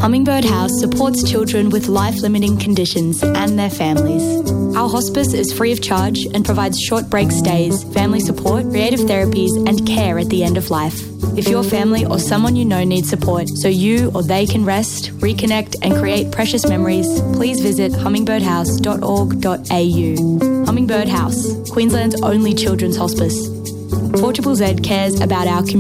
Hummingbird House supports children with life-limiting conditions and their families. Our hospice is free of charge and provides short break stays, family support, creative therapies and care at the end of life. If your family or someone you know needs support so you or they can rest, reconnect and create precious memories, please visit hummingbirdhouse.org.au. Hummingbird House, Queensland's only children's hospice. 4ZZZ cares about our community.